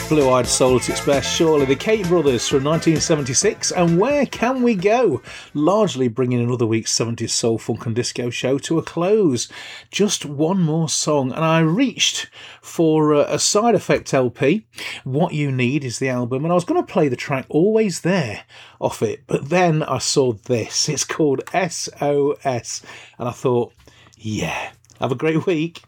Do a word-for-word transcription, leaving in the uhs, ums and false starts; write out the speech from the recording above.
Blue-Eyed Soul at its best, surely. The Kate Brothers from nineteen seventy-six, and Where Can We Go? Largely bringing another week's seventies soul, funk and disco show to a close. Just one more song, and I reached for uh, a side effect L P. What You Need is the album, and I was going to play the track Always There off it, but then I saw this. It's called S O S, and I thought, yeah, have a great week.